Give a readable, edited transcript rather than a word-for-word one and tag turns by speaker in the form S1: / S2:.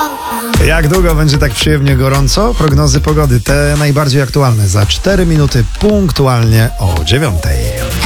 S1: Jak długo będzie tak przyjemnie gorąco? Prognozy pogody, te najbardziej aktualne za 4 minuty punktualnie o 9:00.